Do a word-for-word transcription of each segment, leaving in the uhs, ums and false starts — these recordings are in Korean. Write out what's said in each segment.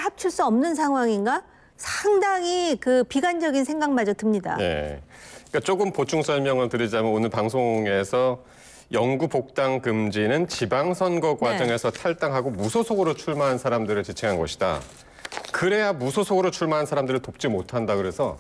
합칠 수 없는 상황인가? 상당히 그 비관적인 생각마저 듭니다. 네. 그러니까 조금 보충 설명을 드리자면 오늘 방송에서 영구 복당 금지는 지방선거 과정에서 네. 탈당하고 무소속으로 출마한 사람들을 지칭한 것이다. 그래야 무소속으로 출마한 사람들을 돕지 못한다 그래서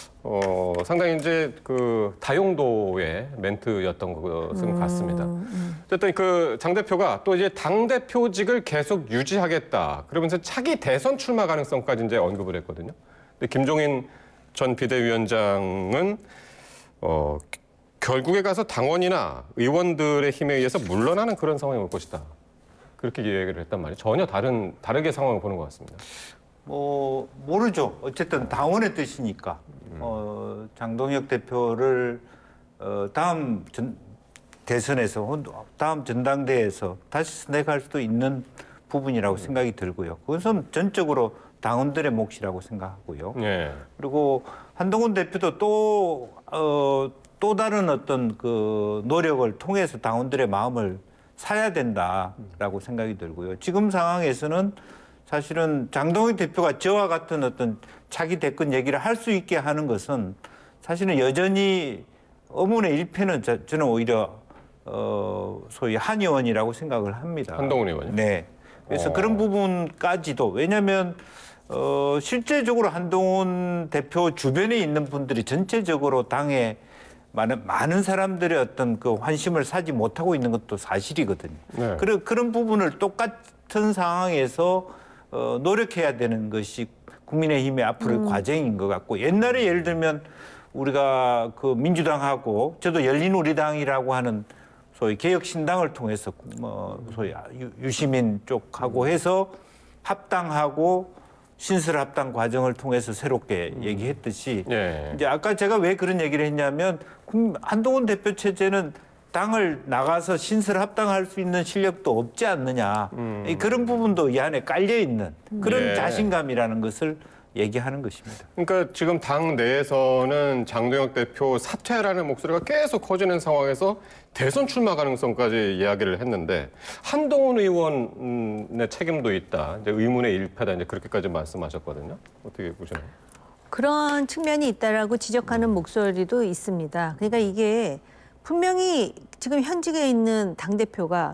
어, 상당히 이제 그 다용도의 멘트였던 것은 음, 같습니다. 음. 어쨌든 그 장 대표가 또 이제 당 대표직을 계속 유지하겠다. 그러면서 차기 대선 출마 가능성까지 이제 언급을 했거든요. 근데 김종인 전 비대위원장은 어, 결국에 가서 당원이나 의원들의 힘에 의해서 물러나는 그런 상황이 올 것이다. 그렇게 얘기를 했단 말이에요. 전혀 다른 다르게 상황을 보는 것 같습니다. 뭐 모르죠. 어쨌든 당원의 뜻이니까 음. 어, 장동혁 대표를 어, 다음 전, 대선에서 다음 전당대회에서 다시 선택할 수도 있는 부분이라고 음. 생각이 들고요. 그것은 전적으로 당원들의 몫이라고 생각하고요. 네. 그리고 한동훈 대표도 또 어, 또 다른 어떤 그 노력을 통해서 당원들의 마음을 사야 된다라고 생각이 들고요. 지금 상황에서는 사실은 장동혁 대표가 저와 같은 어떤 차기 대권 얘기를 할 수 있게 하는 것은 사실은 여전히 의문의 일패는 저, 저는 오히려 어, 소위 한 의원이라고 생각을 합니다. 한동훈 의원이요? 네. 그래서 어. 그런 부분까지도 왜냐하면 어, 실제적으로 한동훈 대표 주변에 있는 분들이 전체적으로 당에 많은, 많은 사람들의 어떤 그 환심을 사지 못하고 있는 것도 사실이거든요. 네. 그런, 그런 부분을 똑같은 상황에서 어, 노력해야 되는 것이 국민의힘의 앞으로의 음. 과정인 것 같고 옛날에 예를 들면 우리가 그 민주당하고 저도 열린우리당이라고 하는 소위 개혁신당을 통해서 뭐 소위 유시민 쪽하고 해서 합당하고 신설합당 과정을 통해서 새롭게 음. 얘기했듯이 네. 이제 아까 제가 왜 그런 얘기를 했냐면 한동훈 대표 체제는 당을 나가서 신설합당할 수 있는 실력도 없지 않느냐. 음. 그런 부분도 이 안에 깔려 있는 그런 네. 자신감이라는 것을 얘기하는 것입니다. 그러니까 지금 당 내에서는 장동혁 대표 사퇴라는 목소리가 계속 커지는 상황에서 대선 출마 가능성까지 이야기를 했는데 한동훈 의원의 책임도 있다. 이제 의문의 일패다. 이제 그렇게까지 말씀하셨거든요. 어떻게 보시나요? 그런 측면이 있다라고 지적하는 음. 목소리도 있습니다. 그러니까 이게 분명히 지금 현직에 있는 당대표가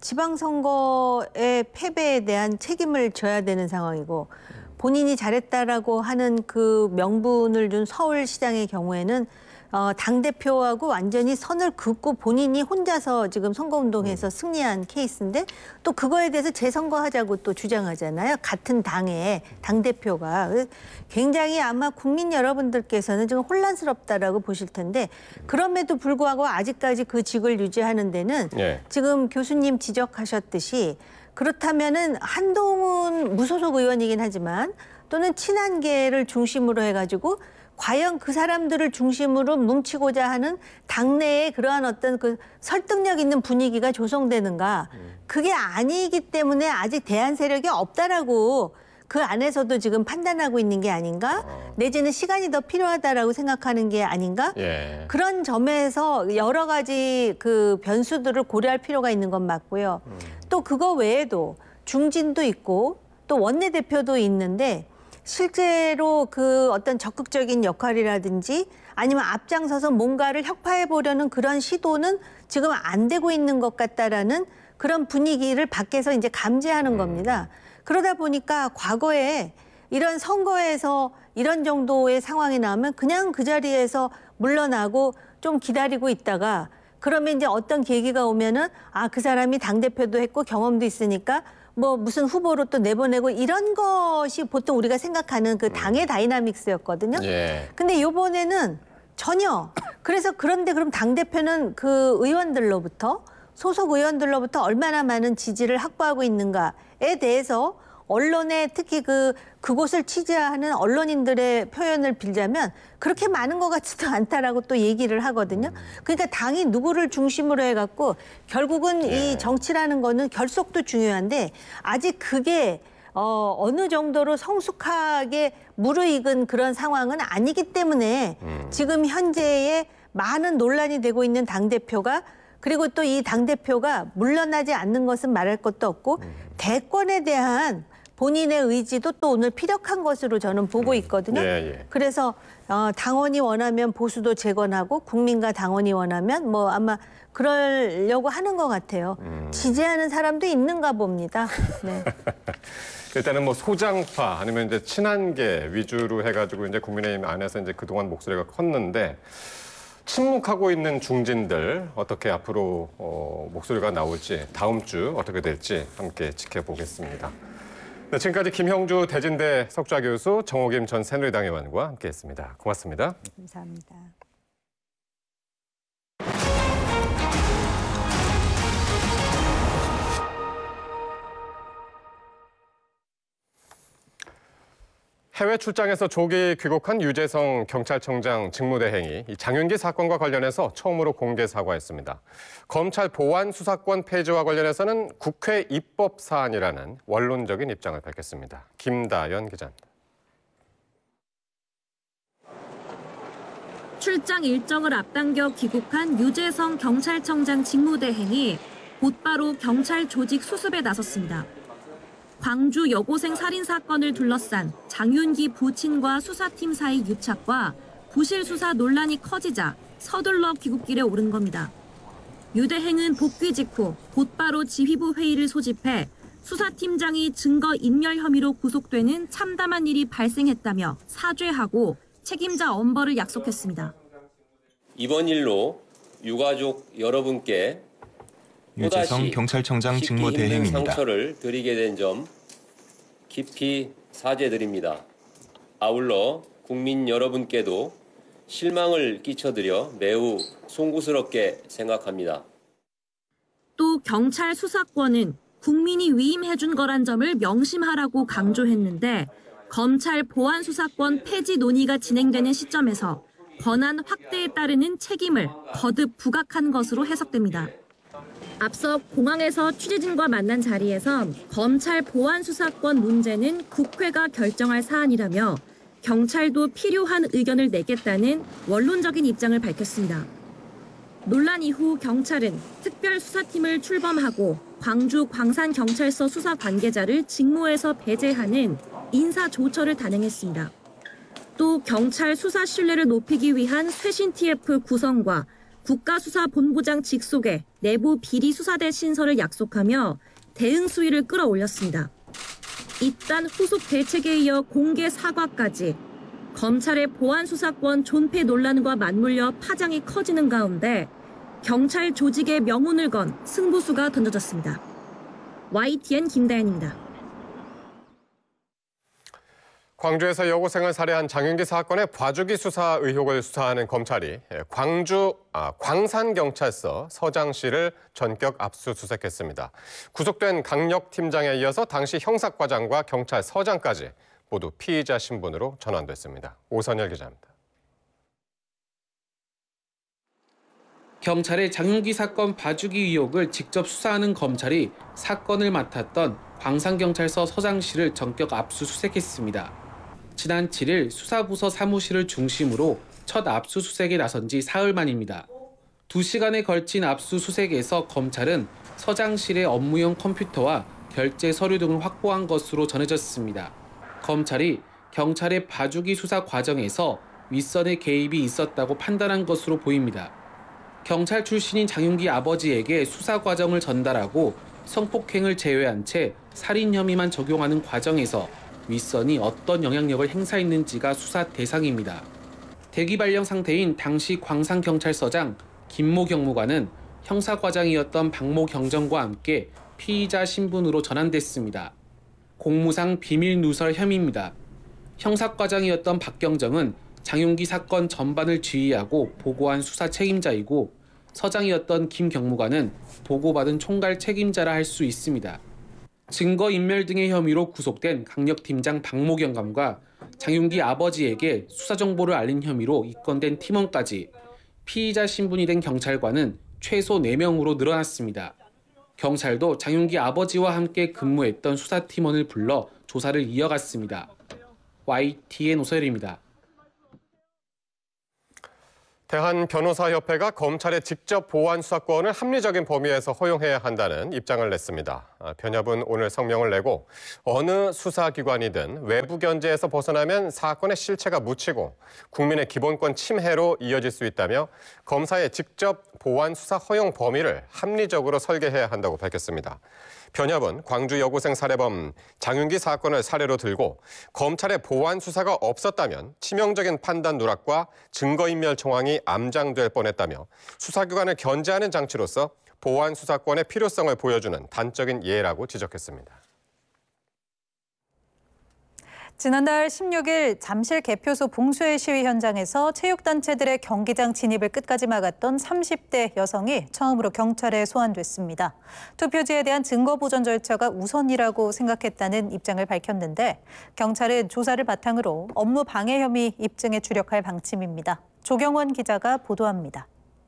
지방선거의 패배에 대한 책임을 져야 되는 상황이고 본인이 잘했다라고 하는 그 명분을 준 서울시장의 경우에는 어, 당대표하고 완전히 선을 긋고 본인이 혼자서 지금 선거운동에서 음. 승리한 케이스인데 또 그거에 대해서 재선거하자고 또 주장하잖아요. 같은 당의 당대표가. 굉장히 아마 국민 여러분들께서는 지금 혼란스럽다라고 보실 텐데 그럼에도 불구하고 아직까지 그 직을 유지하는 데는 네. 지금 교수님 지적하셨듯이 그렇다면은 한동훈 무소속 의원이긴 하지만 또는 친한계를 중심으로 해가지고 과연 그 사람들을 중심으로 뭉치고자 하는 당내의 그러한 어떤 그 설득력 있는 분위기가 조성되는가. 그게 아니기 때문에 아직 대안 세력이 없다라고 그 안에서도 지금 판단하고 있는 게 아닌가? 내지는 시간이 더 필요하다라고 생각하는 게 아닌가? 예. 그런 점에서 여러 가지 그 변수들을 고려할 필요가 있는 건 맞고요. 음. 또 그거 외에도 중진도 있고 또 원내대표도 있는데 실제로 그 어떤 적극적인 역할이라든지 아니면 앞장서서 뭔가를 혁파해 보려는 그런 시도는 지금 안 되고 있는 것 같다라는 그런 분위기를 밖에서 이제 감지하는 음. 겁니다. 그러다 보니까 과거에 이런 선거에서 이런 정도의 상황이 나오면 그냥 그 자리에서 물러나고 좀 기다리고 있다가 그러면 이제 어떤 계기가 오면은 아, 그 사람이 당대표도 했고 경험도 있으니까 뭐 무슨 후보로 또 내보내고 이런 것이 보통 우리가 생각하는 그 당의 다이나믹스였거든요. 예. 근데 이번에는 전혀. 그래서 그런데 그럼 당대표는 그 의원들로부터 소속 의원들로부터 얼마나 많은 지지를 확보하고 있는가에 대해서 언론에 특히 그 그곳을 취재하는 언론인들의 표현을 빌자면 그렇게 많은 것 같지도 않다라고 또 얘기를 하거든요. 그러니까 당이 누구를 중심으로 해갖고 결국은 네. 이 정치라는 거는 결속도 중요한데 아직 그게 어, 어느 정도로 성숙하게 무르익은 그런 상황은 아니기 때문에 음. 지금 현재의 많은 논란이 되고 있는 당대표가 그리고 또 이 당대표가 물러나지 않는 것은 말할 것도 없고 음. 대권에 대한 본인의 의지도 또 오늘 피력한 것으로 저는 보고 있거든요. 예, 예. 그래서 어, 당원이 원하면 보수도 재건하고 국민과 당원이 원하면 뭐 아마 그러려고 하는 것 같아요. 음. 지지하는 사람도 있는가 봅니다. 네. 일단은 뭐 소장파 아니면 이제 친한계 위주로 해가지고 이제 국민의힘 안에서 이제 그동안 목소리가 컸는데 침묵하고 있는 중진들 어떻게 앞으로 어, 목소리가 나올지 다음 주 어떻게 될지 함께 지켜보겠습니다. 네, 지금까지 김형주 대진대 석좌 교수, 정호김 전 새누리당 의원과 함께했습니다. 고맙습니다. 감사합니다. 해외 출장에서 조기 귀국한 유재성 경찰청장 직무대행이 이 장윤기 사건과 관련해서 처음으로 공개 사과했습니다. 검찰 보안 수사권 폐지와 관련해서는 국회 입법 사안이라는 원론적인 입장을 밝혔습니다. 김다연 기자입니다. 출장 일정을 앞당겨 귀국한 유재성 경찰청장 직무대행이 곧바로 경찰 조직 수습에 나섰습니다. 광주 여고생 살인 사건을 둘러싼 장윤기 부친과 수사팀 사이 유착과 부실 수사 논란이 커지자 서둘러 귀국길에 오른 겁니다. 유 대행은 복귀 직후 곧바로 지휘부 회의를 소집해 수사팀장이 증거 인멸 혐의로 구속되는 참담한 일이 발생했다며 사죄하고 책임자 엄벌을 약속했습니다. 이번 일로 유가족 여러분께 유재성 경찰청장 직무대행입니다. 상처를 드리게 된 점 깊이 사죄드립니다. 아울러 국민 여러분께도 실망을 끼쳐드려 매우 송구스럽게 생각합니다. 또 경찰 수사권은 국민이 위임해준 거란 점을 명심하라고 강조했는데 검찰 보안 수사권 폐지 논의가 진행되는 시점에서 권한 확대에 따르는 책임을 거듭 부각한 것으로 해석됩니다. 앞서 공항에서 취재진과 만난 자리에서 검찰 보안 수사권 문제는 국회가 결정할 사안이라며 경찰도 필요한 의견을 내겠다는 원론적인 입장을 밝혔습니다. 논란 이후 경찰은 특별수사팀을 출범하고 광주 광산경찰서 수사 관계자를 직무에서 배제하는 인사조처를 단행했습니다. 또 경찰 수사 신뢰를 높이기 위한 쇄신 티에프 구성과 국가수사본부장 직속의 내부 비리 수사대 신설을 약속하며 대응 수위를 끌어올렸습니다. 이딴 후속 대책에 이어 공개 사과까지 검찰의 보안 수사권 존폐 논란과 맞물려 파장이 커지는 가운데 경찰 조직의 명운을 건 승부수가 던져졌습니다. 와이티엔 김다연입니다. 광주에서 여고생을 살해한 장윤기 사건의 봐주기 수사 의혹을 수사하는 검찰이 광주 아, 광산경찰서 서장실을 전격 압수수색했습니다. 구속된 강력팀장에 이어서 당시 형사과장과 경찰서장까지 모두 피의자 신분으로 전환됐습니다. 오선열 기자입니다. 경찰의 장윤기 사건 봐주기 의혹을 직접 수사하는 검찰이 사건을 맡았던 광산경찰서 서장실을 전격 압수수색했습니다. 지난 칠 일 수사부서 사무실을 중심으로 첫 압수수색에 나선 지 사흘 만입니다. 두 시간에 걸친 압수수색에서 검찰은 서장실의 업무용 컴퓨터와 결제 서류 등을 확보한 것으로 전해졌습니다. 검찰이 경찰의 봐주기 수사 과정에서 윗선의 개입이 있었다고 판단한 것으로 보입니다. 경찰 출신인 장윤기 아버지에게 수사 과정을 전달하고 성폭행을 제외한 채 살인 혐의만 적용하는 과정에서 윗선이 어떤 영향력을 행사했는지가 수사 대상입니다. 대기 발령 상태인 당시 광산경찰서장 김모 경무관은 형사과장이었던 박모 경정과 함께 피의자 신분으로 전환됐습니다. 공무상 비밀 누설 혐의입니다. 형사과장이었던 박 경정은 장윤기 사건 전반을 지휘하고 보고한 수사 책임자이고 서장이었던 김 경무관은 보고받은 총괄 책임자라 할 수 있습니다. 증거인멸 등의 혐의로 구속된 강력팀장 박모 경감과 장윤기 아버지에게 수사정보를 알린 혐의로 입건된 팀원까지 피의자 신분이 된 경찰관은 최소 네 명으로 늘어났습니다. 경찰도 장윤기 아버지와 함께 근무했던 수사팀원을 불러 조사를 이어갔습니다. 와이티엔 오서열입니다. 대한변호사협회가 검찰의 직접 보완 수사권을 합리적인 범위에서 허용해야 한다는 입장을 냈습니다. 변협은 오늘 성명을 내고 어느 수사기관이든 외부 견제에서 벗어나면 사건의 실체가 묻히고 국민의 기본권 침해로 이어질 수 있다며 검사의 직접 보완 수사 허용 범위를 합리적으로 설계해야 한다고 밝혔습니다. 변협은 광주 여고생 살해범 장윤기 사건을 사례로 들고 검찰의 보완 수사가 없었다면 치명적인 판단 누락과 증거인멸 정황이 암장될 뻔했다며 수사기관을 견제하는 장치로서 보완 수사권의 필요성을 보여주는 단적인 예라고 지적했습니다. 지난달 십육일 잠실 개표소 봉쇄 시위 현장에서 체육단체들의 경기장 진입을 끝까지 막았던 삼십 대 여성이 처음으로 경찰에 소환됐습니다. 투표지에 대한 증거 보전 절차가 우선이라고 생각했다는 입장을 밝혔는데 경찰은 조사를 바탕으로 업무 방해 혐의 입증에 주력할 방침입니다. 조경원 기자가 보도합니다.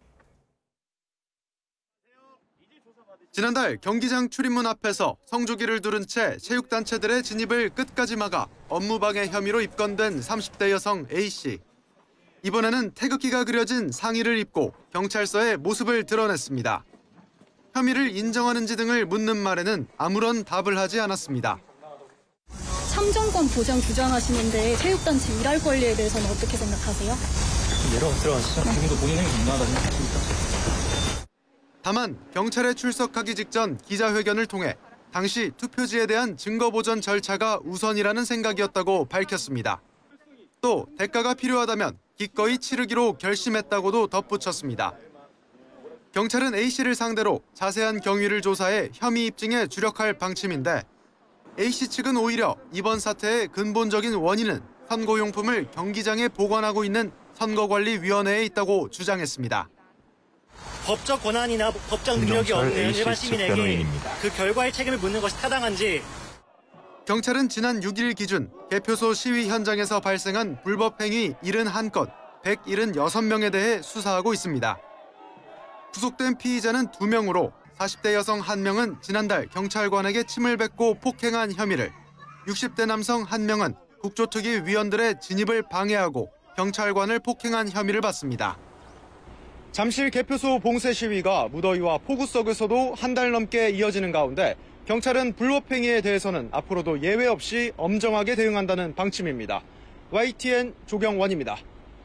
지난달 경기장 출입문 앞에서 성조기를 두른 채 체육단체들의 진입을 끝까지 막아 업무방해 혐의로 입건된 삼십 대 여성 A씨. 이번에는 태극기가 그려진 상의를 입고 경찰서에 모습을 드러냈습니다. 혐의를 인정하는지 등을 묻는 말에는 아무런 답을 하지 않았습니다. 참정권 보장 주장하시는데 체육단체 일할 권리에 대해서는 어떻게 생각하세요? 내려가 들어가시죠. 지금도 본인 행위 인정하다 생각하십니까? 다만 경찰에 출석하기 직전 기자회견을 통해 당시 투표지에 대한 증거 보전 절차가 우선이라는 생각이었다고 밝혔습니다. 또 대가가 필요하다면 기꺼이 치르기로 결심했다고도 덧붙였습니다. 경찰은 A씨를 상대로 자세한 경위를 조사해 혐의 입증에 주력할 방침인데 A씨 측은 오히려 이번 사태의 근본적인 원인은 선거용품을 경기장에 보관하고 있는 선거관리위원회에 있다고 주장했습니다. 법적 권한이나 법적 능력이 없는 일반 시민에게 그 결과의 책임을 묻는 것이 타당한지. 경찰은 지난 육일 기준 개표소 시위 현장에서 발생한 불법 행위 칠십일 건, 백칠십육 명에 대해 수사하고 있습니다. 구속된 피의자는 두 명으로 사십 대 여성 한 명은 지난달 경찰관에게 침을 뱉고 폭행한 혐의를, 육십 대 남성 한 명은 국조특위 위원들의 진입을 방해하고 경찰관을 폭행한 혐의를 받습니다. 잠실 개표소 봉쇄 시위가 무더위와 폭우 속에서도 한 달 넘게 이어지는 가운데 경찰은 불법 행위에 대해서는 앞으로도 예외 없이 엄정하게 대응한다는 방침입니다. 와이티엔 조경원입니다.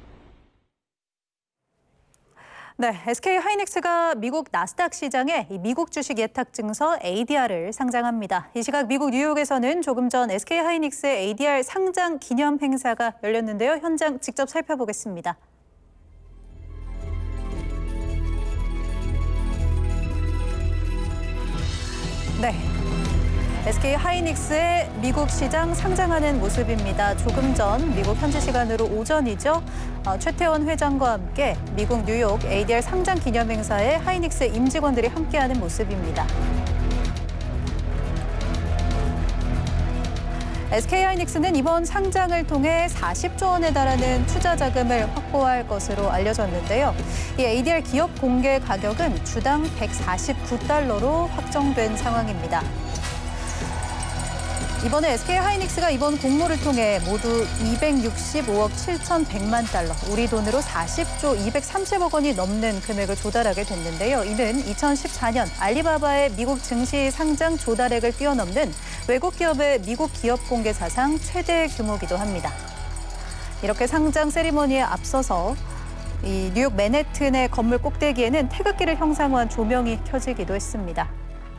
네, 에스케이하이닉스가 미국 나스닥 시장에 미국 주식 예탁 증서 에이디알을 상장합니다. 이 시각 미국 뉴욕에서는 조금 전 에스케이하이닉스의 에이디알 상장 기념 행사가 열렸는데요. 현장 직접 살펴보겠습니다. 네, 에스케이하이닉스의 미국 시장 상장하는 모습입니다. 조금 전 미국 현지 시간으로 오전이죠. 어, 최태원 회장과 함께 미국 뉴욕 에이디알 상장 기념 행사에 하이닉스 임직원들이 함께하는 모습입니다. 에스케이하이닉스는 이번 상장을 통해 사십조 원에 달하는 투자 자금을 확보할 것으로 알려졌는데요. 이 에이디알 기업 공개 가격은 주당 백사십구 달러로 확정된 상황입니다. 이번에 에스케이하이닉스가 이번 공모를 통해 모두 이백육십오억 칠천백만 달러, 우리 돈으로 사십조 이백삼십억 원이 넘는 금액을 조달하게 됐는데요. 이는 이천십사년 알리바바의 미국 증시 상장 조달액을 뛰어넘는 외국 기업의 미국 기업 공개 사상 최대 규모이기도 합니다. 이렇게 상장 세리머니에 앞서서 이 뉴욕 맨해튼의 건물 꼭대기에는 태극기를 형상화한 조명이 켜지기도 했습니다.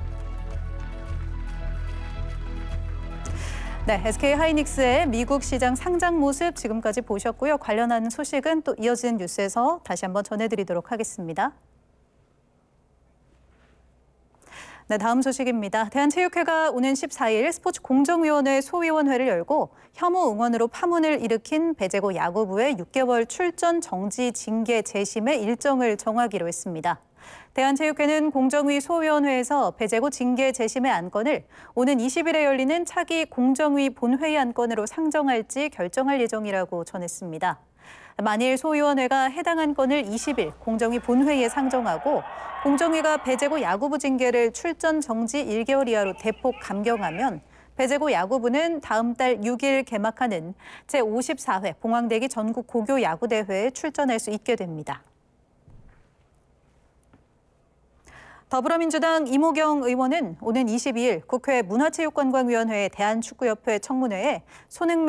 네, 에스케이하이닉스의 미국 시장 상장 모습 지금까지 보셨고요. 관련한 소식은 또 이어진 뉴스에서 다시 한번 전해드리도록 하겠습니다. 네, 다음 소식입니다. 대한체육회가 오는 십사일 스포츠 공정위원회 소위원회를 열고 혐오 응원으로 파문을 일으킨 배제고 야구부의 육 개월 출전 정지 징계 재심의 일정을 정하기로 했습니다. 대한체육회는 공정위 소위원회에서 배제고 징계 재심의 안건을 오는 이십일에 열리는 차기 공정위 본회의 안건으로 상정할지 결정할 예정이라고 전했습니다. 만일 소위원회가 해당 안건을 이십일 공정위 본회의에 상정하고 공정위가 배제고 야구부 징계를 출전 정지 일 개월 이하로 대폭 감경하면 배제고 야구부는 다음 달 육일 개막하는 제오십사회 봉황대기 전국 고교 야구대회에 출전할 수 있게 됩니다. 더불어민주당 이모경 의원은 오는 이십이일 국회 문화체육관광위원회 대한축구협회 청문회에 손흥민